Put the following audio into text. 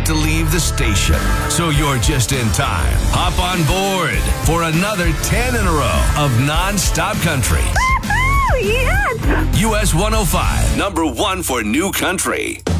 to leave the station, so you're just in time. Hop on board for another 10 in a row of non-stop country. Yes! US 105, number one for new country.